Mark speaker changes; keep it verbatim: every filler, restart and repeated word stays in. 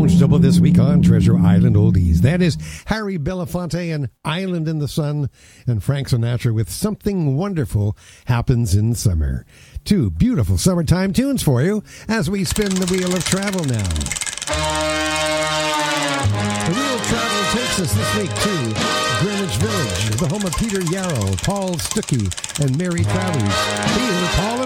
Speaker 1: Punch Double this week on Treasure Island Oldies. That is Harry Belafonte and Island in the Sun, and Frank Sinatra with Something Wonderful Happens in Summer. Two beautiful summertime tunes for you as we spin the wheel of travel now. The wheel of travel takes us this week to Greenwich Village, the home of Peter Yarrow, Paul Stuckey, and Mary Travers. Here, Paul and